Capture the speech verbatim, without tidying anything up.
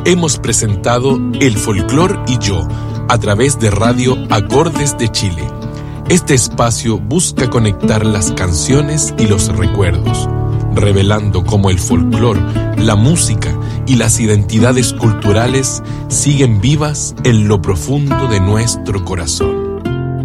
hemos presentado El Folclor y yo a través de Radio Acordes de Chile. Este espacio busca conectar las canciones y los recuerdos, revelando cómo el folclor, la música y las identidades culturales siguen vivas en lo profundo de nuestro corazón.